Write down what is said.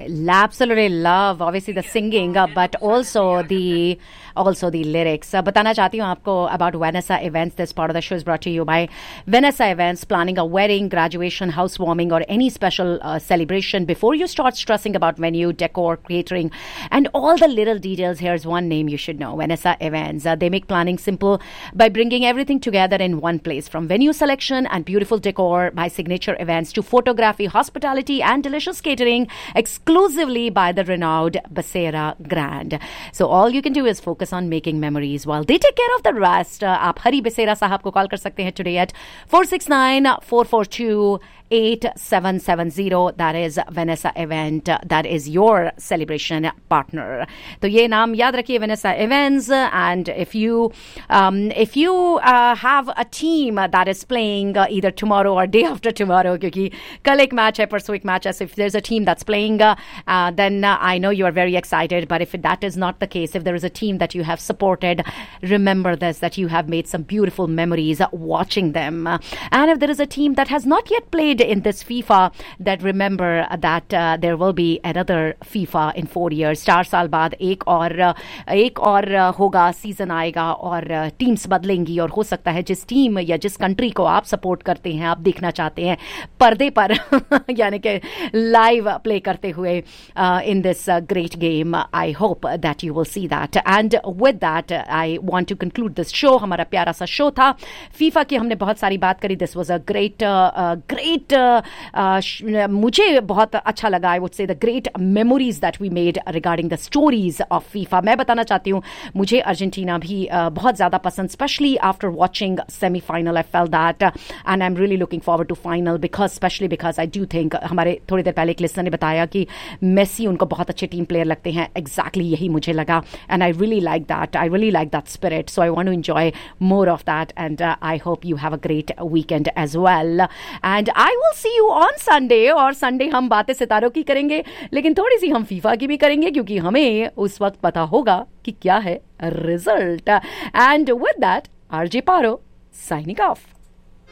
Absolutely love obviously the singing, but also the lyrics. बताना चाहती हूँ आपको about Vanessa Events. This part of the show is brought to you by Vanessa Events. Planning a wedding, graduation, housewarming, or any special celebration. Before you start stressing about venue, decor, catering, and all the little details, here's one name you should know: Vanessa Events. They make planning simple by bringing everything together in one place, from venue selection and beautiful decor by signature events to photography, hospitality, and delicious catering, exclusively by the renowned Basera Grand. So all you can do is focus on making memories while they take care of the rest. आप हरी बसेरा साहब को call कर सकते हैं today at 469-442-8770. That is Vanessa Event. That is your celebration partner. तो ये नाम याद रखिए, Vanessa Events. And if you have a team that is playing either tomorrow or day after tomorrow, क्योंकि कल एक मैच है, परसों एक मैच है. So if there's a team that's playing, then I know you are very excited. But if that is not the case, if there is a team that you have supported, remember this, that you have made some beautiful memories watching them. And if there is a team that has not yet played in this FIFA, that remember that there will be another FIFA in 4 years. 4 साल बाद एक और होगा, season आएगा और teams बदलेंगी, और हो सकता है जिस टीम या जिस कंट्री को आप सपोर्ट करते हैं, आप देखना चाहते हैं पर्दे पर यानी कि लाइव प्ले करते हुए in this great game, I hope that you will see that. And with that, I want to conclude this show. हमारा प्यारा सा शो था FIFA की, हमने बहुत सारी बात करी. This was a great मुझे बहुत अच्छा लगा. I would say the great memories that we made regarding the stories of FIFA. मैं बताना चाहती हूँ, मुझे अर्जेंटीना भी बहुत ज़्यादा पसंद, especially after watching semi-final. I felt that and I'm really looking forward to final because I do think, हमारे थोड़ी देर पहले एक लिस्टर ने बताया कि मेसी उनको बहुत अच्छे टीम प्लेयर लगते हैं. Exactly यही मुझे लगा, and I really like that spirit, so I want to enjoy more of that, and I hope you have a great weekend as well, and I will see you on Sunday. और Sunday हम बातें सितारों की करेंगे, लेकिन थोड़ी सी हम FIFA की भी करेंगे, क्योंकि हमें उस वक्त पता होगा कि क्या है result. And with that, RJ Paro signing off.